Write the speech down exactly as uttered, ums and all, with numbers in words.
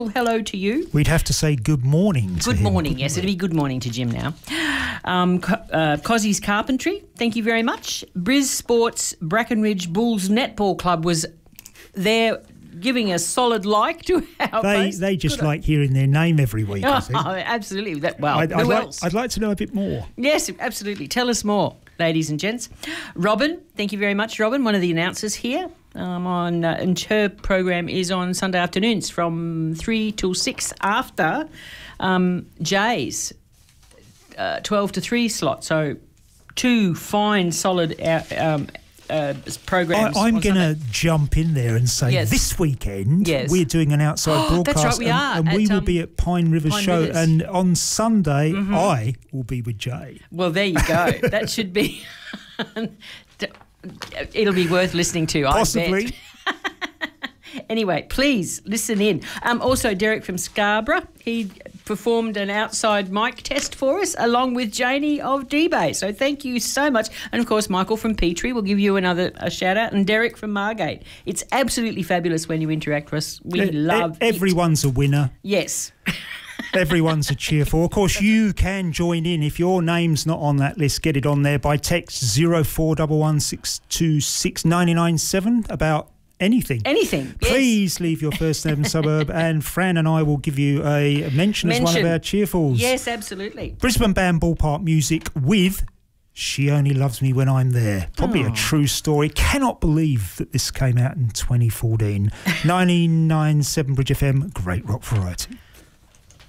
hello to you. We'd have to say good morning to Good him, morning, wouldn't yes, we? it'll be good morning to Jim now. Um, Co- uh, Cozzie's Carpentry, thank you very much. Briz Sports Brackenridge Bulls Netball Club was there giving a solid like to our They post. they just Good like hearing their name every week, I Oh, think. absolutely. That, well, I'd, I'd, who like, else? I'd like to know a bit more. Yes, absolutely. Tell us more, ladies and gents. Robin, thank you very much, Robin, one of the announcers here. Um, on uh, and her program is on Sunday afternoons from three till six after um, Jay's uh, twelve to three slot. So two fine, solid uh, um, uh, programs. I, I'm on going to Sunday. jump in there and say Yes. this weekend Yes. we're doing an outside broadcast. That's right, we and, are, and we at, will um, be at Pine Rivers Pine Show. Rivers. And on Sunday, Mm-hmm. I will be with Jay. Well, there you go. That should be. It'll be worth listening to. Possibly. I bet. Anyway, please listen in. Um, also, Derek from Scarborough, he performed an outside mic test for us along with Janie of D-Bay. So thank you so much. And, of course, Michael from Petrie will give you another a shout-out, and Derek from Margate. It's absolutely fabulous when you interact with us. We E- love e- it. Everyone's a winner. Yes. Everyone's a cheer for. Of course, you can join in. If your name's not on that list, get it on there by text zero four one one six two six nine nine seven about anything. Anything. Yes. Please leave your first name and suburb, and Fran and I will give you a mention, as one Mention. of our cheerfuls. Yes, absolutely. Brisbane Band Ballpark Music with She Only Loves Me When I'm There. Probably Oh. a true story. Cannot believe that this came out in twenty fourteen. ninety-nine point seven Bridge F M, great rock variety.